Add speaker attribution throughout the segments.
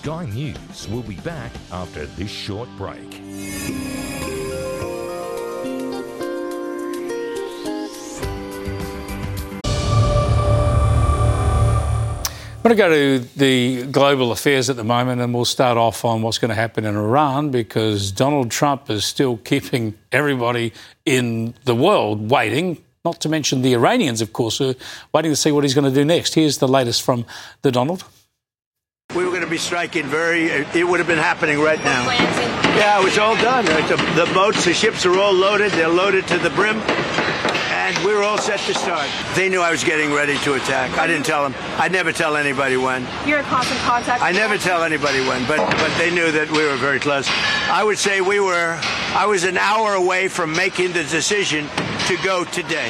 Speaker 1: Sky News will be back after this short break.
Speaker 2: I'm going to go to the global affairs at the moment, and we'll start off on what's going to happen in Iran, because Donald Trump is still keeping everybody in the world waiting, not to mention the Iranians, of course, who are waiting to see what he's going to do next. Here's the latest from the Donald.
Speaker 3: We were going to be striking it would have been happening right now. Yeah, it was all done. The boats, the ships are all loaded. They're loaded to the brim. And we were all set to start. They knew I was getting ready to attack. I didn't tell them. I'd never tell anybody when.
Speaker 4: You're in constant contact?
Speaker 3: I never tell anybody when, but they knew that we were very close. I would say I was an hour away from making the decision to go today.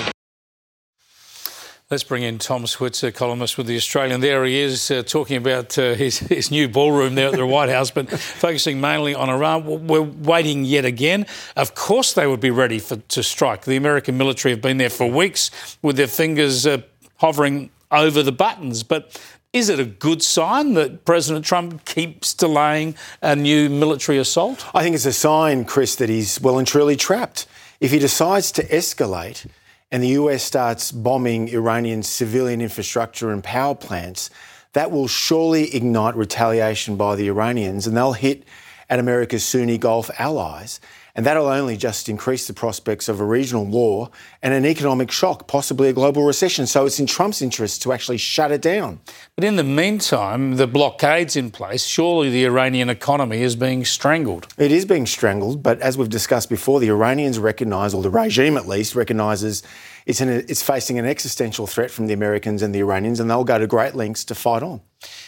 Speaker 2: Let's bring in Tom Switzer, columnist with The Australian. There he is, talking about his new ballroom there at the White House, but focusing mainly on Iran. We're waiting yet again. Of course they would be ready to strike. The American military have been there for weeks with their fingers hovering over the buttons. But is it a good sign that President Trump keeps delaying a new military assault?
Speaker 5: I think it's a sign, Chris, that he's well and truly trapped. If he decides to escalate and the US starts bombing Iranian civilian infrastructure and power plants, that will surely ignite retaliation by the Iranians, and they'll hit at America's Sunni Gulf allies. And that'll only just increase the prospects of a regional war and an economic shock, possibly a global recession. So it's in Trump's interest to actually shut it down.
Speaker 2: But in the meantime, the blockade's in place. Surely the Iranian economy is being strangled.
Speaker 5: It is being strangled, but as we've discussed before, the Iranians recognise, or the regime at least, recognises it's facing an existential threat from the Americans and the Iranians, and they'll go to great lengths to fight on.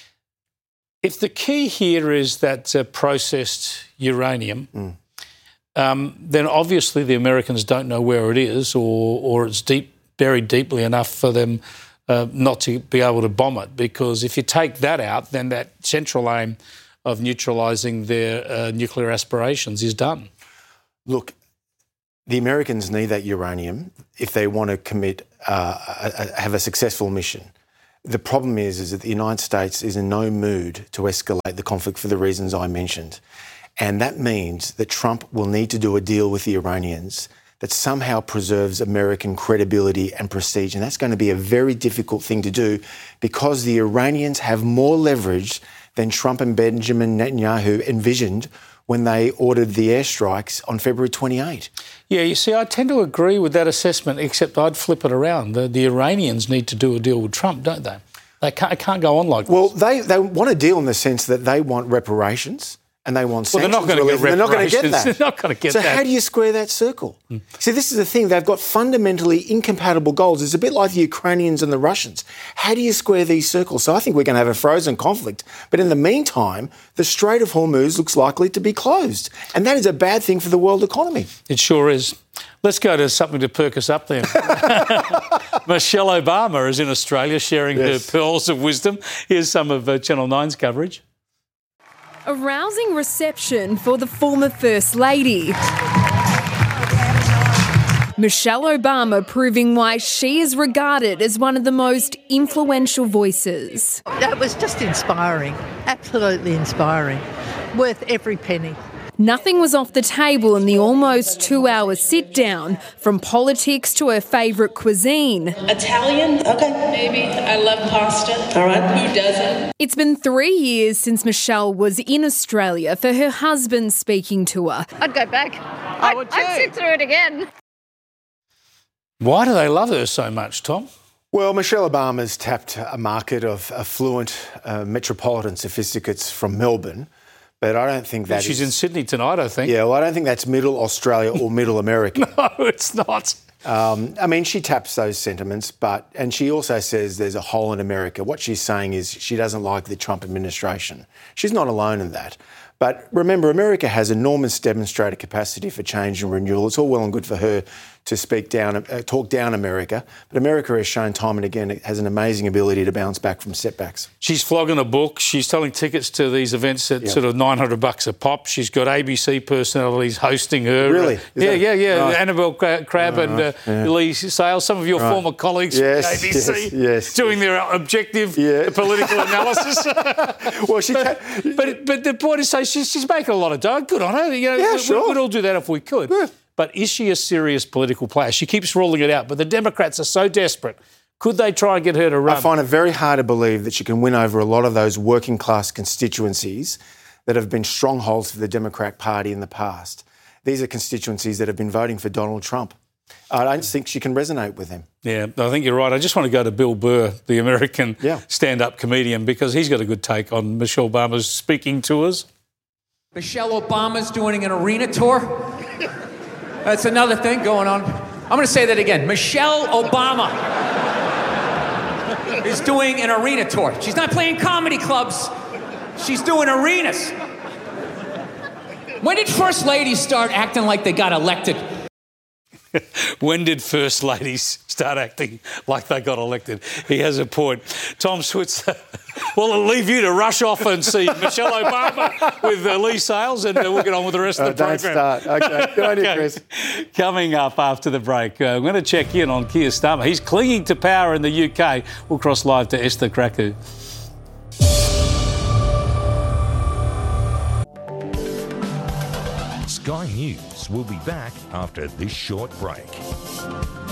Speaker 2: If the key here is that processed uranium, then obviously the Americans don't know where it is, or it's buried deeply enough for them not to be able to bomb it. Because if you take that out, then that central aim of neutralising their nuclear aspirations is done.
Speaker 5: Look, the Americans need that uranium if they want to have a successful mission. The problem is that the United States is in no mood to escalate the conflict for the reasons I mentioned. And that means that Trump will need to do a deal with the Iranians that somehow preserves American credibility and prestige. And that's going to be a very difficult thing to do, because the Iranians have more leverage than Trump and Benjamin Netanyahu envisioned when they ordered the airstrikes on February 28.
Speaker 2: Yeah, you see, I tend to agree with that assessment, except I'd flip it around. The Iranians need to do a deal with Trump, don't they? It can't go on like this.
Speaker 5: Well, they want a deal in the sense that they want reparations. And they want sanctions.
Speaker 2: Well, they're not going to get that.
Speaker 5: They're not going to get that. So how do you square that circle? See, this is the thing. They've got fundamentally incompatible goals. It's a bit like the Ukrainians and the Russians. How do you square these circles? So I think we're going to have a frozen conflict. But in the meantime, the Strait of Hormuz looks likely to be closed. And that is a bad thing for the world economy.
Speaker 2: It sure is. Let's go to something to perk us up then. Michelle Obama is in Australia sharing her pearls of wisdom. Here's some of Channel 9's coverage.
Speaker 6: A rousing reception for the former First Lady. Michelle Obama proving why she is regarded as one of the most influential voices.
Speaker 7: That was just inspiring, absolutely inspiring, worth every penny.
Speaker 6: Nothing was off the table in the almost 2-hour sit-down, from politics to her favourite cuisine.
Speaker 8: Italian? Okay, maybe. I love pasta. All right. Who doesn't?
Speaker 6: It's been 3 years since Michelle was in Australia for her husband's speaking tour.
Speaker 4: I'd go back. I'd sit through it again.
Speaker 2: Why do they love her so much, Tom?
Speaker 5: Well, Michelle Obama's tapped a market of affluent metropolitan sophisticates from Melbourne. But I don't think that
Speaker 2: she's in Sydney tonight, I think.
Speaker 5: Yeah, well, I don't think that's middle Australia or middle America.
Speaker 2: No, it's not.
Speaker 5: I mean, she taps those sentiments, and she also says there's a hole in America. What she's saying is she doesn't like the Trump administration. She's not alone in that. But remember, America has enormous demonstrated capacity for change and renewal. It's all well and good for her talk down America. But America has shown time and again it has an amazing ability to bounce back from setbacks.
Speaker 2: She's flogging a book. She's selling tickets to these events at sort of $900 a pop. She's got ABC personalities hosting her.
Speaker 5: Really?
Speaker 2: Yeah.
Speaker 5: Right.
Speaker 2: Annabelle Crabb and Lee Sales, some of your former colleagues from ABC, doing their objective political analysis.
Speaker 5: Well,
Speaker 2: but the point is, she's making a lot of dough. Good on her. We'd all do that if we could. Yeah. But is she a serious political player? She keeps ruling it out, but the Democrats are so desperate. Could they try and get her to run?
Speaker 5: I find it very hard to believe that she can win over a lot of those working class constituencies that have been strongholds for the Democrat Party in the past. These are constituencies that have been voting for Donald Trump. I don't think she can resonate with them.
Speaker 2: Yeah, I think you're right. I just want to go to Bill Burr, the American stand-up comedian, because he's got a good take on Michelle Obama's speaking tours.
Speaker 9: Michelle Obama's doing an arena tour. That's another thing going on. I'm going to say that again. Michelle Obama is doing an arena tour. She's not playing comedy clubs. She's doing arenas. When did First Ladies start acting like they got elected?
Speaker 2: When did First Ladies start acting like they got elected? He has a point. Tom Switzer, well, I'll leave you to rush off and see Michelle Obama with Lee Sales, and we'll get on with the rest of the program.
Speaker 5: Don't start. Okay, good on you, Chris.
Speaker 2: Coming up after the break, I'm going to check in on Keir Starmer. He's clinging to power in the UK. We'll cross live to Esther Kraku.
Speaker 1: Sky News will be back after this short break.